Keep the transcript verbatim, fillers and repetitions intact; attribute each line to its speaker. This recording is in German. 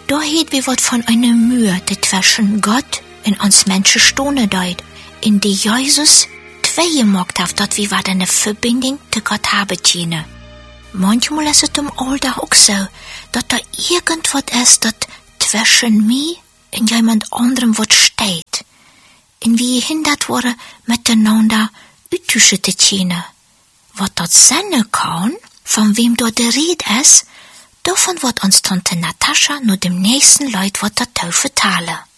Speaker 1: Da heet wie wat von einer Mühe, die zwischen Gott und uns Menschen stone deut, in die Jesus zwei gemacht hat, dat wie wat eine Verbindung zu Gott habe tiene. Manchmal ist es im Alltag auch so, dass da irgendwas ist, dat zwischen mir und jemand anderem wat steht. Und wie hindert wurde, miteinander utischen zu tiene. Was dat sein kann, von wem dort der Ried ist, davon wird uns Tante Natascha nur dem nächsten Leut wat der Tau vertalen.